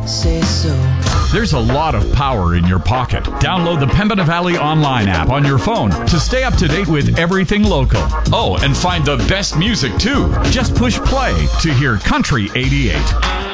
say so. There's a lot of power in your pocket. Download the Pembina Valley online app on your phone to stay up to date with everything local. Oh, and find the best music too. Just push play to hear Country 88.